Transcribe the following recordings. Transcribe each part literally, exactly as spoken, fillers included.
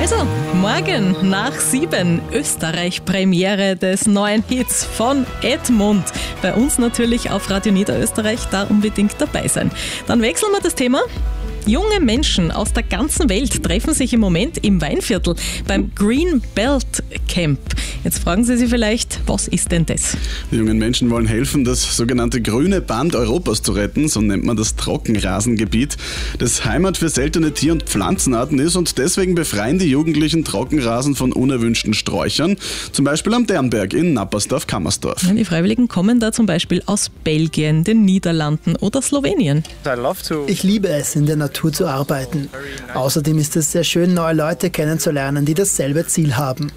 Also, morgen nach sieben Österreich-Premiere des neuen Hits von Edmund. Bei uns natürlich auf Radio Niederösterreich, da unbedingt dabei sein. Dann wechseln wir das Thema. Junge Menschen aus der ganzen Welt treffen sich im Moment im Weinviertel beim Green Belt Camp. Jetzt fragen Sie sich vielleicht, was ist denn das? Die jungen Menschen wollen helfen, das sogenannte grüne Band Europas zu retten, so nennt man das Trockenrasengebiet, das Heimat für seltene Tier- und Pflanzenarten ist, und deswegen befreien die Jugendlichen Trockenrasen von unerwünschten Sträuchern, zum Beispiel am Dernberg in Nappersdorf-Kammersdorf. Die Freiwilligen kommen da zum Beispiel aus Belgien, den Niederlanden oder Slowenien. Ich liebe es, in der Natur zu arbeiten. Außerdem ist es sehr schön, neue Leute kennenzulernen, die dasselbe Ziel haben.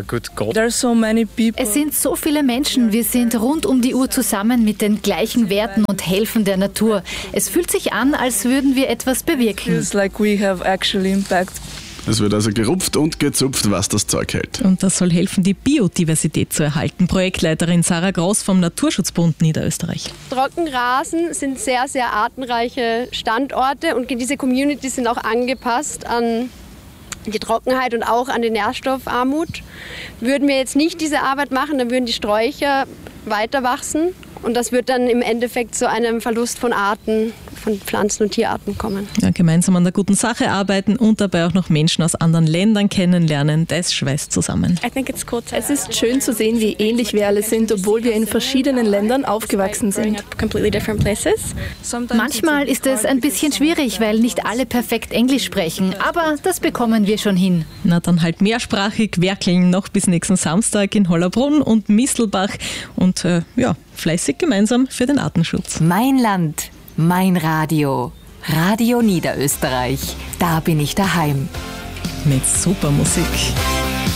Es sind so viele Menschen, wir sind rund um die Uhr zusammen mit den gleichen Werten und helfen der Natur. Es fühlt sich an, als würden wir etwas bewirken. Es wird also gerupft und gezupft, was das Zeug hält. Und das soll helfen, die Biodiversität zu erhalten. Projektleiterin Sarah Groß vom Naturschutzbund Niederösterreich. Trockenrasen sind sehr, sehr artenreiche Standorte und diese Communities sind auch angepasst an die Trockenheit und auch an die Nährstoffarmut. Würden wir jetzt nicht diese Arbeit machen, dann würden die Sträucher weiter wachsen. Und das wird dann im Endeffekt zu einem Verlust von Arten, von Pflanzen- und Tierarten kommen. Ja, gemeinsam an der guten Sache arbeiten und dabei auch noch Menschen aus anderen Ländern kennenlernen, das schweißt zusammen. Es ist schön zu sehen, wie ähnlich wir alle sind, obwohl wir in verschiedenen Ländern aufgewachsen sind. Manchmal ist es ein bisschen schwierig, weil nicht alle perfekt Englisch sprechen, aber das bekommen wir schon hin. Na dann halt mehrsprachig werkeln, noch bis nächsten Samstag in Hollabrunn und Mistelbach und äh, ja, fleißig gemeinsam für den Artenschutz. Mein Land, mein Radio. Radio Niederösterreich. Da bin ich daheim. Mit super Musik.